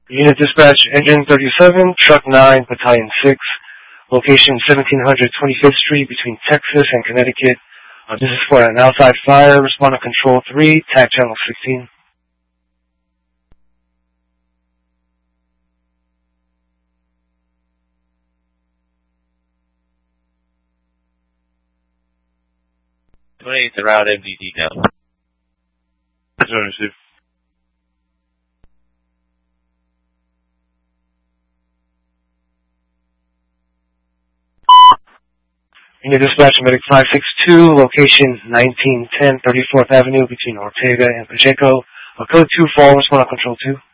Unit Dispatch, Engine 37, Truck 9, Battalion 6, location 1700 25th Street between Texas and Connecticut. This is for an outside fire. Respond to Control 3, TAC Channel 16. The route MDT now. Receive. Unit Dispatch, Medic 562, location 1910 34th Avenue between Ortega and Pacheco. Code 2 fall, respond on Control 2.